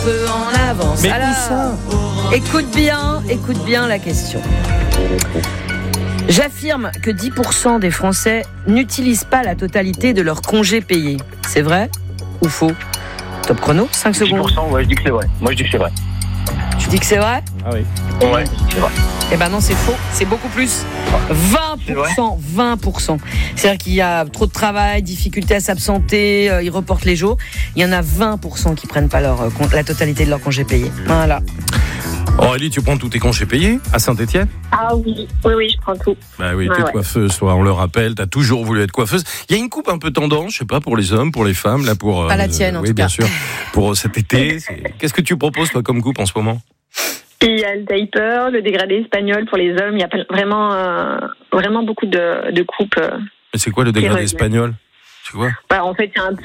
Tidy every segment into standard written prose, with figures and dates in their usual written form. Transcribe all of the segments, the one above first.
peu en avance. Mais Alors, où ça ? écoute bien la question. J'affirme que 10% des Français n'utilisent pas la totalité de leur congé payé. C'est vrai ou faux ? Top chrono, 5 secondes. 10%, ouais, je dis que c'est vrai. Moi, je dis que c'est vrai. Tu dis que c'est vrai ? Ah oui. Ouais, c'est vrai. Eh ben non, c'est faux. C'est beaucoup plus. 20%. 20%. C'est-à-dire qu'il y a trop de travail, difficulté à s'absenter, ils reportent les jours. Il y en a 20% qui prennent pas la totalité de leur congé payé. Voilà. Aurélie, tu prends tous tes congés payés à Saint-Étienne ? Ah oui, je prends tout. Bah oui, Ouais, t'es ouais. coiffeuse, toi, on le rappelle, t'as toujours voulu être coiffeuse. Il y a une coupe un peu tendance, je sais pas, pour les hommes, pour les femmes, là, pour... Pas la tienne, en oui, tout bien cas. sûr, pour cet été. Qu'est-ce que tu proposes, toi, comme coupe en ce moment ? Il y a le taper, le dégradé espagnol pour les hommes. Il y a vraiment beaucoup de coupes. Et c'est quoi le dégradé reviennent. espagnol ? C'est quoi ? Bah, en fait, c'est un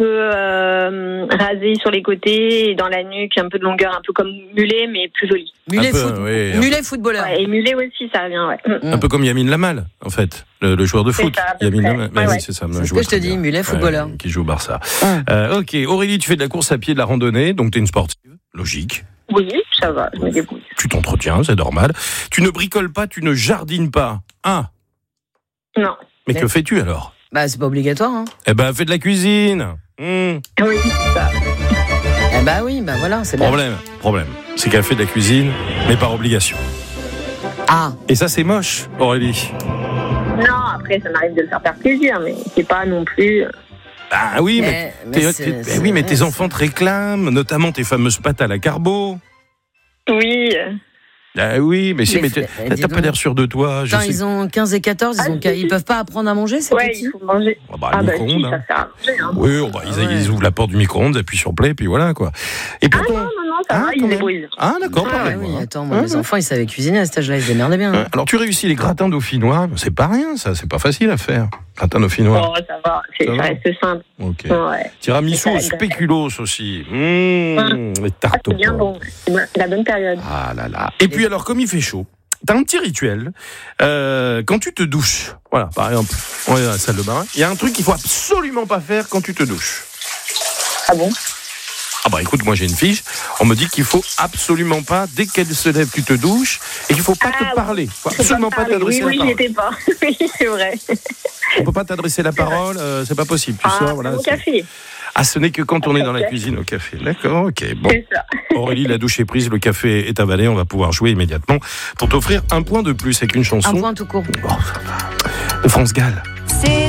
peu rasé sur les côtés et dans la nuque, un peu de longueur, un peu comme mulet, mais plus joli. Mulet, Un peu, oui, un mulet footballeur. Ouais, et mulet aussi, ça revient, ouais. Un peu comme Yamine Lamal, en fait, le joueur de C'est foot. ça, à peu Yamine près. Lamal, Ouais, oui, ouais. c'est ça. C'est ce que je te dis, mulet footballeur. Qui joue au Barça. Ah. Ok, Aurélie, tu fais de la course à pied, de la randonnée, donc t'es une sportive, logique. Oui, ça va, je me débrouille. Tu t'entretiens, c'est normal. Tu ne bricoles pas, tu ne jardines pas. Ah, Non. mais que fais-tu alors ? Bah, c'est pas obligatoire, hein. Eh ben, fais de la cuisine. Oui, c'est ça. Eh bah oui, bah voilà, c'est bien. Problème, c'est qu'elle fait de la cuisine, mais par obligation. Ah, Et ça, c'est moche, Aurélie. Non, après, ça m'arrive de le faire plaisir, mais c'est pas non plus... Ah oui, mais tes enfants te réclament, notamment tes fameuses pâtes à la carbo. Oui, Ah oui, mais Mais t'as dis pas donc. l'air sûr de toi. Putain, ils ont 15 et 14, ils peuvent pas apprendre à manger, ces ouais, petits. il faut manger. Ah bah, Ah le bah si, micro-ondes, ça hein. sert à manger, hein. Oui, ils ouvrent la porte du micro-ondes, appuient sur play, puis voilà quoi. Et Ah pourtant... non, ça va, quand ils se même. débrouillent. Ah d'accord, Ah pardon. oui, attends, moi, mes enfants, ils savaient cuisiner à cet âge-là, ils se démerdaient bien. Alors tu réussis les gratins dauphinois, c'est pas rien ça, c'est pas facile à faire. Gratins dauphinois. Oh, ça va, Ça ça va reste simple. Ok. Ouais. Tiramisu au C'est ça, spéculoos aussi. Les tartes au C'est bien porc. bon, c'est la bonne période. Ah là là. Et puis alors, comme il fait chaud, t'as un petit rituel. Quand tu te douches, voilà, par exemple, on est dans la salle de bain, il y a un truc qu'il faut absolument pas faire quand tu te douches. Ah bon? Ah bah écoute, moi j'ai une fiche, on me dit qu'il faut absolument pas, dès qu'elle se lève, tu te douches, et qu'il faut pas te parler. Faut absolument pas t'adresser la Oui, parole. j'y étais pas. Oui, c'est vrai. On peut pas t'adresser la parole, c'est pas possible. Tu sors, voilà. Au café. Ah, ce n'est que quand on est dans la café. cuisine au café. D'accord, ok. Bon. C'est ça. Aurélie, la douche est prise, le café est avalé, on va pouvoir jouer immédiatement pour t'offrir un point de plus avec une chanson. Un point tout court. Oh, ça va. De France Gall.